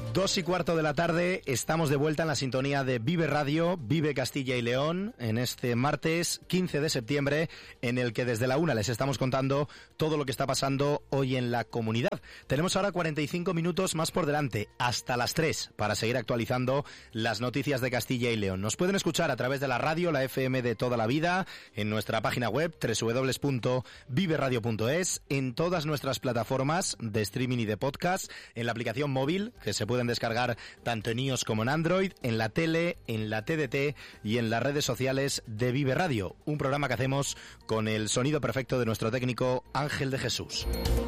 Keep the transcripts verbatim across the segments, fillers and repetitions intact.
Dos y cuarto de la tarde, estamos de vuelta en la sintonía de Vive Radio, Vive Castilla y León, en este martes quince de septiembre, en el que desde la una les estamos contando todo lo que está pasando hoy en la comunidad. Tenemos ahora cuarenta y cinco minutos más por delante, hasta las tres, para seguir actualizando las noticias de Castilla y León. Nos pueden escuchar a través de la radio, la F M de toda la vida, en nuestra página web doble u doble u doble u punto vive radio punto es, en todas nuestras plataformas de streaming y de podcast, en la aplicación móvil, que se pueden descargar tanto en iOS como en Android, en la tele, en la T D T y en las redes sociales de Vive Radio, un programa que hacemos con el sonido perfecto de nuestro técnico Ángel de Jesús.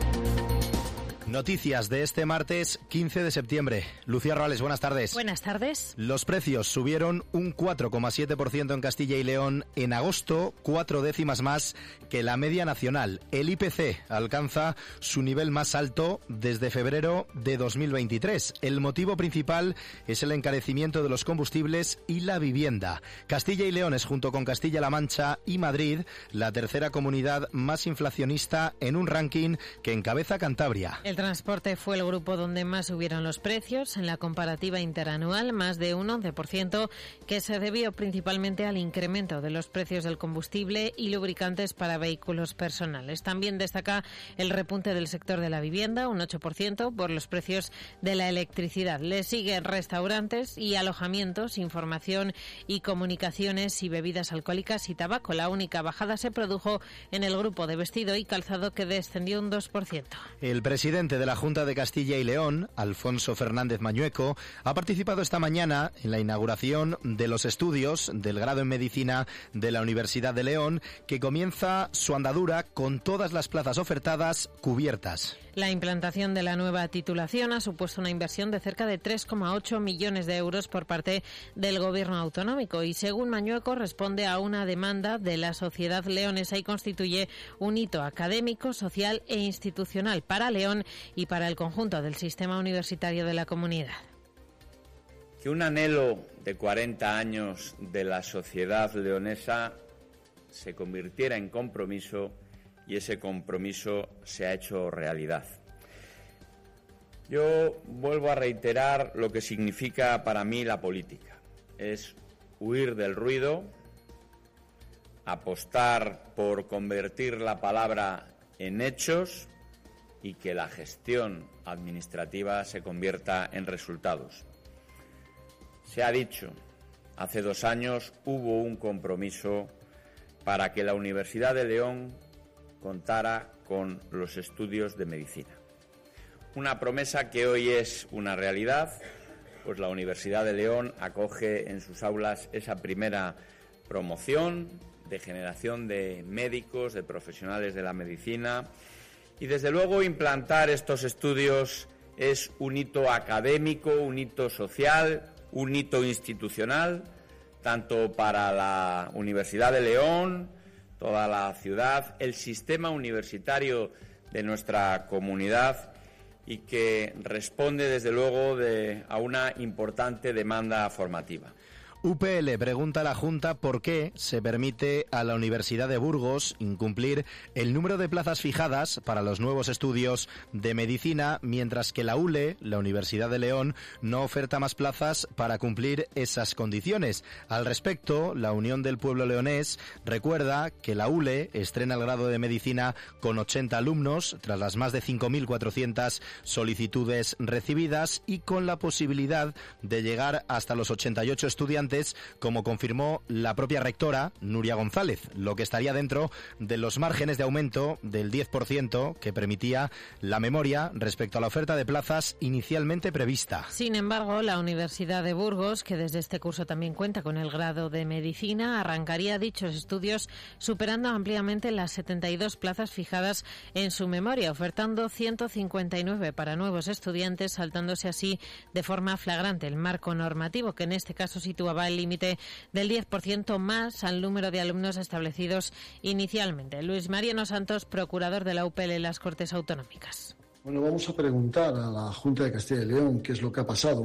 Noticias de este martes quince de septiembre. Lucía Roales, buenas tardes. Buenas tardes. Los precios subieron un cuatro coma siete por ciento en Castilla y León en agosto, cuatro décimas más que la media nacional. El I P C alcanza su nivel más alto desde febrero de dos mil veintitrés. El motivo principal es el encarecimiento de los combustibles y la vivienda. Castilla y León es, junto con Castilla-La Mancha y Madrid, la tercera comunidad más inflacionista en un ranking que encabeza Cantabria. El transporte fue el grupo donde más subieron los precios en la comparativa interanual, más de un once por ciento, que se debió principalmente al incremento de los precios del combustible y lubricantes para vehículos personales. También destaca el repunte del sector de la vivienda, un ocho por ciento, por los precios de la electricidad. Le siguen restaurantes y alojamientos, información y comunicaciones y bebidas alcohólicas y tabaco. La única bajada se produjo en el grupo de vestido y calzado, que descendió un dos por ciento. El presidente de la Junta de Castilla y León, Alfonso Fernández Mañueco, ha participado esta mañana en la inauguración de los estudios del grado en Medicina de la Universidad de León, que comienza su andadura con todas las plazas ofertadas cubiertas. La implantación de la nueva titulación ha supuesto una inversión de cerca de tres coma ocho millones de euros por parte del Gobierno autonómico y, según Mañueco, responde a una demanda de la sociedad leonesa y constituye un hito académico, social e institucional para León y para el conjunto del sistema universitario de la comunidad. Que un anhelo de cuarenta años de la sociedad leonesa se convirtiera en compromiso y ese compromiso se ha hecho realidad. Yo vuelvo a reiterar lo que significa para mí la política. Es huir del ruido, apostar por convertir la palabra en hechos y que la gestión administrativa se convierta en resultados. Se ha dicho, hace dos años hubo un compromiso para que la Universidad de León contara con los estudios de medicina. Una promesa que hoy es una realidad, pues la Universidad de León acoge en sus aulas esa primera promoción de generación de médicos, de profesionales de la medicina, y desde luego implantar estos estudios es un hito académico, un hito social, un hito institucional, tanto para la Universidad de León, toda la ciudad, el sistema universitario de nuestra comunidad, y que responde desde luego de, a una importante demanda formativa. U P L pregunta a la Junta por qué se permite a la Universidad de Burgos incumplir el número de plazas fijadas para los nuevos estudios de medicina, mientras que la U L E, la Universidad de León, no oferta más plazas para cumplir esas condiciones. Al respecto, la Unión del Pueblo Leonés recuerda que la U L E estrena el grado de medicina con ochenta alumnos, tras las más de cinco mil cuatrocientas solicitudes recibidas, y con la posibilidad de llegar hasta los ochenta y ocho estudiantes, como confirmó la propia rectora, Nuria González, lo que estaría dentro de los márgenes de aumento del diez por ciento que permitía la memoria respecto a la oferta de plazas inicialmente prevista. Sin embargo, la Universidad de Burgos, que desde este curso también cuenta con el grado de medicina, arrancaría dichos estudios superando ampliamente las setenta y dos plazas fijadas en su memoria, ofertando ciento cincuenta y nueve para nuevos estudiantes, saltándose así de forma flagrante el marco normativo, que en este caso situaba el límite del diez por ciento más al número de alumnos establecidos inicialmente. Luis Mariano Santos, procurador de la U P L en las Cortes Autonómicas. Bueno, vamos a preguntar a la Junta de Castilla y León qué es lo que ha pasado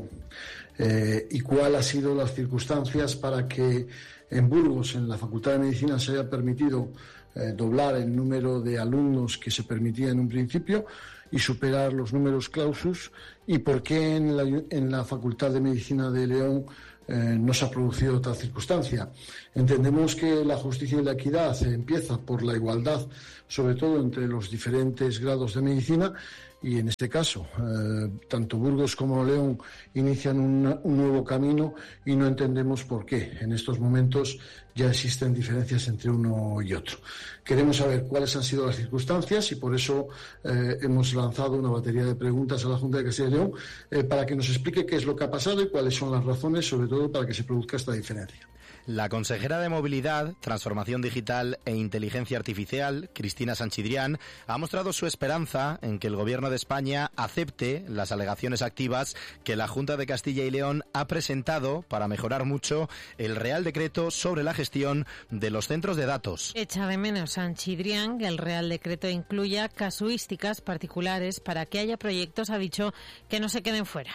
eh, y cuáles han sido las circunstancias para que en Burgos, en la Facultad de Medicina, se haya permitido eh, doblar el número de alumnos que se permitía en un principio, y superar los números clausus, y por qué en la, en la Facultad de Medicina de León eh, no se ha producido tal circunstancia. Entendemos que la justicia y la equidad empieza por la igualdad, sobre todo entre los diferentes grados de medicina, y en este caso, eh, tanto Burgos como León inician un, un nuevo camino y no entendemos por qué. En estos momentos ya existen diferencias entre uno y otro. Queremos saber cuáles han sido las circunstancias y por eso eh, hemos lanzado una batería de preguntas a la Junta de Castilla y León eh, para que nos explique qué es lo que ha pasado y cuáles son las razones, sobre todo para que se produzca esta diferencia. La consejera de Movilidad, Transformación Digital e Inteligencia Artificial, Cristina Sanchidrián, ha mostrado su esperanza en que el Gobierno de España acepte las alegaciones activas que la Junta de Castilla y León ha presentado para mejorar mucho el Real Decreto sobre la gestión de los centros de datos. Echa de menos Sanchidrián que el Real Decreto incluya casuísticas particulares para que haya proyectos, ha dicho, que no se queden fuera.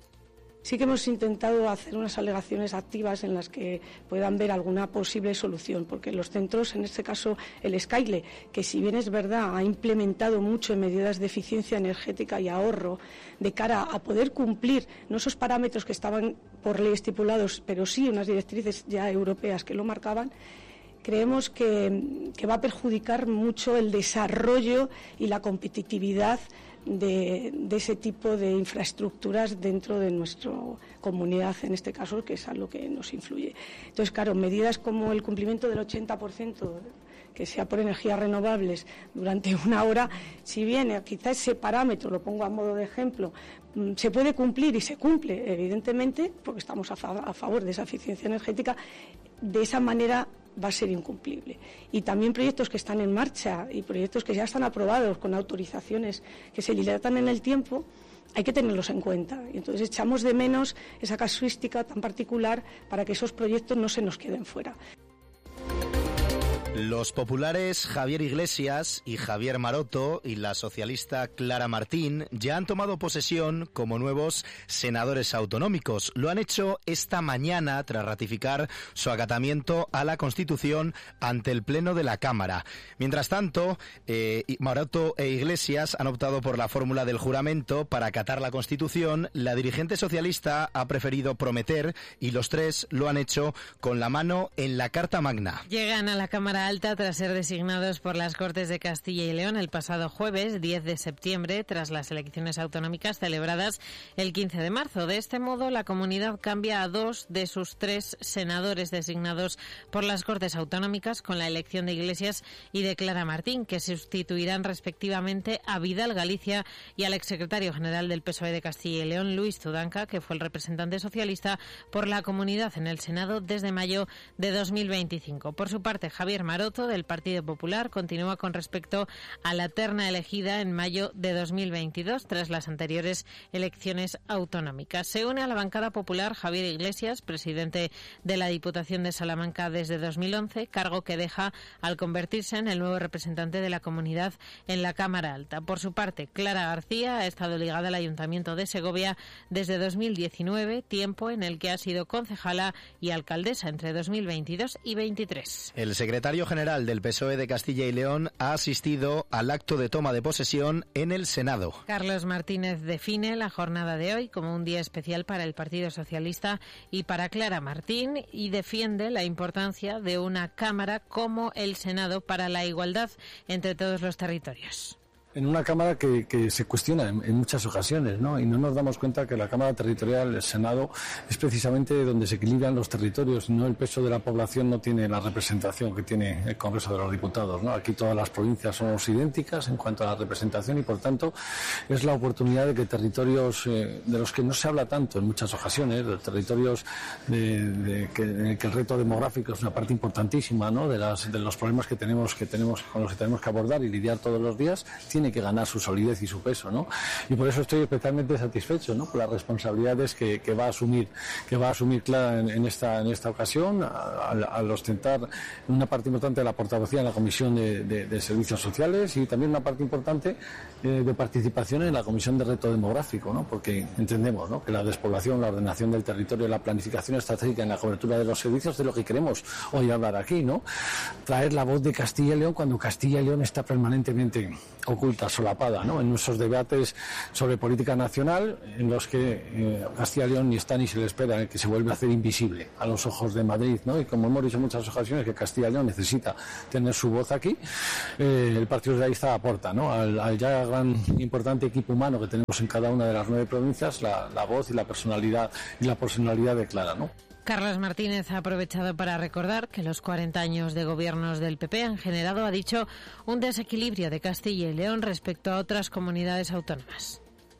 Sí que hemos intentado hacer unas alegaciones activas en las que puedan ver alguna posible solución, porque los centros, en este caso el Scaile, que si bien es verdad ha implementado mucho en medidas de eficiencia energética y ahorro de cara a poder cumplir no esos parámetros que estaban por ley estipulados, pero sí unas directrices ya europeas que lo marcaban, creemos que, que va a perjudicar mucho el desarrollo y la competitividad De, de ese tipo de infraestructuras dentro de nuestra comunidad, en este caso, que es algo que nos influye. Entonces, claro, medidas como el cumplimiento del ochenta por ciento, que sea por energías renovables durante una hora, si bien quizá ese parámetro, lo pongo a modo de ejemplo, se puede cumplir y se cumple, evidentemente, porque estamos a, fa- a favor de esa eficiencia energética, de esa manera va a ser incumplible. Y también proyectos que están en marcha y proyectos que ya están aprobados con autorizaciones que se dilatan en el tiempo, hay que tenerlos en cuenta. Y entonces echamos de menos esa casuística tan particular para que esos proyectos no se nos queden fuera. Los populares Javier Iglesias y Javier Maroto y la socialista Clara Martín ya han tomado posesión como nuevos senadores autonómicos. Lo han hecho esta mañana tras ratificar su acatamiento a la Constitución ante el Pleno de la Cámara. Mientras tanto, eh, Maroto e Iglesias han optado por la fórmula del juramento para acatar la Constitución. La dirigente socialista ha preferido prometer y los tres lo han hecho con la mano en la Carta Magna. Llegan a la Cámara Alta tras ser designados por las Cortes de Castilla y León el pasado jueves diez de septiembre, tras las elecciones autonómicas celebradas el quince de marzo. De este modo, la comunidad cambia a dos de sus tres senadores designados por las Cortes Autonómicas con la elección de Iglesias y de Clara Martín, que sustituirán respectivamente a Vidal Galicia y al exsecretario general del P S O E de Castilla y León, Luis Tudanca, que fue el representante socialista por la comunidad en el Senado desde mayo de dos mil veinticinco. Por su parte, Javier Maroto, del Partido Popular, continúa con respecto a la terna elegida en mayo de dos mil veintidós tras las anteriores elecciones autonómicas. Se une a la bancada popular Javier Iglesias, presidente de la Diputación de Salamanca desde dos mil once, cargo que deja al convertirse en el nuevo representante de la comunidad en la Cámara Alta. Por su parte, Clara García ha estado ligada al Ayuntamiento de Segovia desde dos mil diecinueve, tiempo en el que ha sido concejala y alcaldesa entre dos mil veintidós y veintitrés. El secretario general del P S O E de Castilla y León ha asistido al acto de toma de posesión en el Senado. Carlos Martínez define la jornada de hoy como un día especial para el Partido Socialista y para Clara Martín y defiende la importancia de una Cámara como el Senado para la igualdad entre todos los territorios. En una Cámara que, que se cuestiona en, en muchas ocasiones, ¿no? Y no nos damos cuenta que la Cámara Territorial, el Senado, es precisamente donde se equilibran los territorios, no el peso de la población no tiene la representación que tiene el Congreso de los Diputados, ¿no? Aquí todas las provincias somos idénticas en cuanto a la representación y, por tanto, es la oportunidad de que territorios eh, de los que no se habla tanto en muchas ocasiones, de territorios de, de que, de que el reto demográfico es una parte importantísima, ¿no? De, las, de los problemas que tenemos, que tenemos, con los que tenemos que abordar y lidiar todos los días, tiene que ganar su solidez y su peso, ¿no? Y por eso estoy especialmente satisfecho, ¿no? Por las responsabilidades que, que va a asumir, que va a asumir Clara en, en esta en esta ocasión, al, al ostentar una parte importante de la portavocía en la Comisión de, de, de Servicios Sociales y también una parte importante eh, de participación en la Comisión de Reto Demográfico, ¿no? Porque entendemos, ¿no? Que la despoblación, la ordenación del territorio, la planificación estratégica en la cobertura de los servicios, de lo que queremos hoy hablar aquí, ¿no? Traer la voz de Castilla y León cuando Castilla y León está permanentemente oculta resulta solapada, ¿no? En esos debates sobre política nacional en los que eh, Castilla y León ni está ni se le espera, que se vuelve a hacer invisible a los ojos de Madrid, ¿no? Y como hemos dicho en muchas ocasiones que Castilla y León necesita tener su voz aquí, eh, el Partido Socialista aporta, ¿no? Al, al ya gran importante equipo humano que tenemos en cada una de las nueve provincias, la, la voz y la personalidad y la personalidad de Clara, ¿no? Carlos Martínez ha aprovechado para recordar que los cuarenta años de gobiernos del P P han generado, ha dicho, un desequilibrio de Castilla y León respecto a otras comunidades autónomas.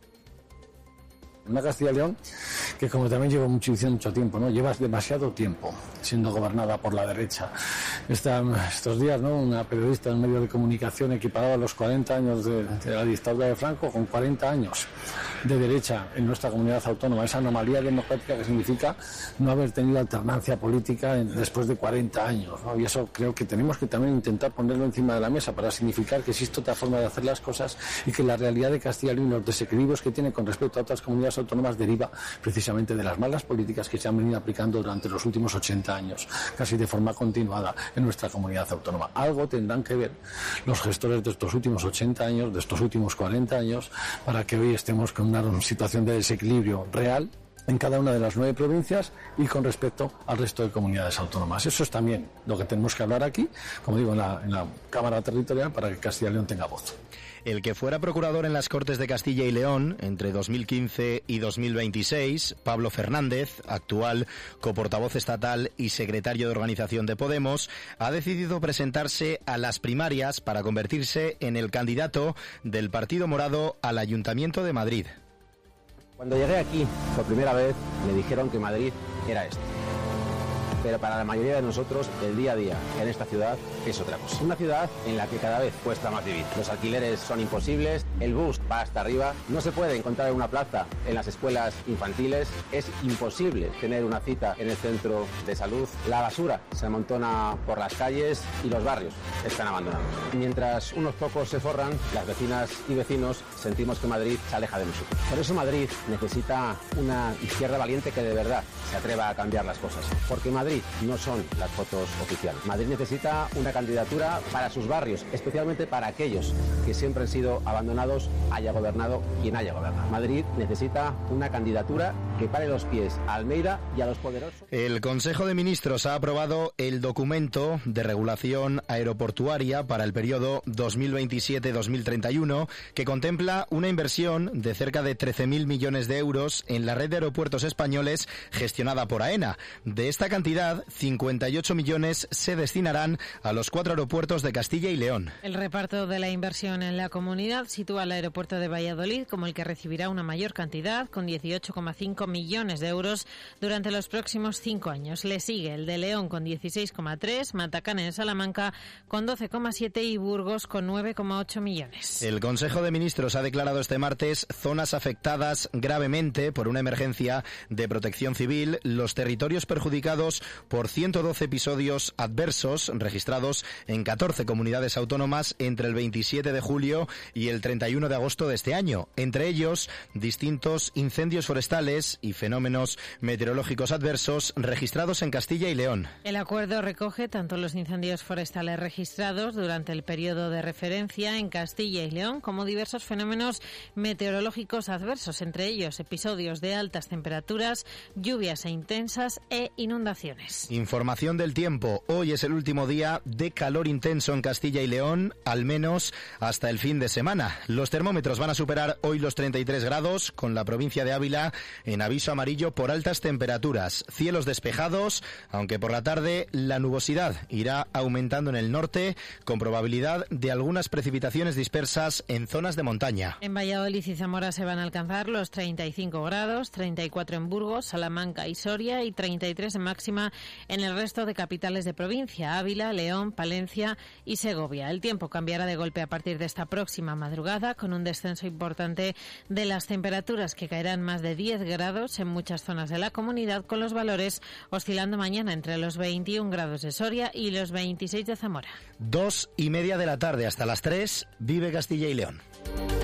Una Castilla y León que, como también llevo mucho, mucho tiempo, ¿no? Lleva demasiado tiempo siendo gobernada por la derecha. Esta, estos días, ¿no? Una periodista en un medio de comunicación equiparaba los cuarenta años de, de la dictadura de Franco con cuarenta años de derecha en nuestra comunidad autónoma. Esa anomalía democrática que significa no haber tenido alternancia política en, después de cuarenta años, ¿no? Y eso creo que tenemos que también intentar ponerlo encima de la mesa para significar que existe otra forma de hacer las cosas y que la realidad de Castilla y León y los desequilibrios que tiene con respecto a otras comunidades autónomas deriva precisamente de las malas políticas que se han venido aplicando durante los últimos ochenta años, casi de forma continuada en nuestra comunidad autónoma. Algo tendrán que ver los gestores de estos últimos ochenta años, de estos últimos cuarenta años, para que hoy estemos con una situación de desequilibrio real en cada una de las nueve provincias y con respecto al resto de comunidades autónomas. Eso es también lo que tenemos que hablar aquí, como digo, en la, en la Cámara Territorial, para que Castilla y León tenga voz. El que fuera procurador en las Cortes de Castilla y León entre dos mil quince y dos mil veintiséis, Pablo Fernández, actual coportavoz estatal y secretario de organización de Podemos, ha decidido presentarse a las primarias para convertirse en el candidato del Partido Morado al Ayuntamiento de Madrid. Cuando llegué aquí por primera vez me dijeron que Madrid era esto. Pero para la mayoría de nosotros el día a día en esta ciudad es otra cosa. Una ciudad en la que cada vez cuesta más vivir. Los alquileres son imposibles, el bus va hasta arriba, no se puede encontrar una plaza en las escuelas infantiles, es imposible tener una cita en el centro de salud, la basura se amontona por las calles y los barrios están abandonados. Mientras unos pocos se forran, las vecinas y vecinos sentimos que Madrid se aleja de nosotros. Por eso Madrid necesita una izquierda valiente que de verdad se atreva a cambiar las cosas. Porque Madrid no son las fotos oficiales. Madrid necesita una candidatura para sus barrios, especialmente para aquellos que siempre han sido abandonados, haya gobernado quien haya gobernado. Madrid necesita una candidatura que pare los pies a Almeida y a los poderosos. El Consejo de Ministros ha aprobado el documento de regulación aeroportuaria para el periodo dos mil veintisiete dos mil treinta y uno, que contempla una inversión de cerca de trece mil millones de euros en la red de aeropuertos españoles gestionada por AENA. De esta cantidad, cincuenta y ocho millones se destinarán a los cuatro aeropuertos de Castilla y León. El reparto de la inversión en la comunidad sitúa al aeropuerto de Valladolid como el que recibirá una mayor cantidad, con dieciocho coma cinco millones de euros durante los próximos cinco años. Le sigue el de León con dieciséis coma tres, Matacane en Salamanca con doce coma siete y Burgos con nueve coma ocho millones. El Consejo de Ministros ha declarado este martes zonas afectadas gravemente por una emergencia de protección civil, los territorios perjudicados por ciento doce episodios adversos registrados en catorce comunidades autónomas entre el veintisiete de julio y el treinta y uno de agosto de este año. Entre ellos, distintos incendios forestales y fenómenos meteorológicos adversos registrados en Castilla y León. El acuerdo recoge tanto los incendios forestales registrados durante el periodo de referencia en Castilla y León como diversos fenómenos meteorológicos adversos, entre ellos episodios de altas temperaturas, lluvias e intensas e inundaciones. Información del tiempo. Hoy es el último día de calor intenso en Castilla y León, al menos hasta el fin de semana. Los termómetros van a superar hoy los treinta y tres grados, con la provincia de Ávila en aviso amarillo por altas temperaturas. Cielos despejados, aunque por la tarde la nubosidad irá aumentando en el norte, con probabilidad de algunas precipitaciones dispersas en zonas de montaña. En Valladolid y Zamora se van a alcanzar los treinta y cinco grados, treinta y cuatro en Burgos, Salamanca y Soria y treinta y tres en máxima en el resto de capitales de provincia, Ávila, León, Palencia y Segovia. El tiempo cambiará de golpe a partir de esta próxima madrugada, con un descenso importante de las temperaturas que caerán más de diez grados en muchas zonas de la comunidad, con los valores oscilando mañana entre los veintiún grados de Soria y los veintiséis de Zamora. Dos y media de la tarde hasta las tres, vive Castilla y León.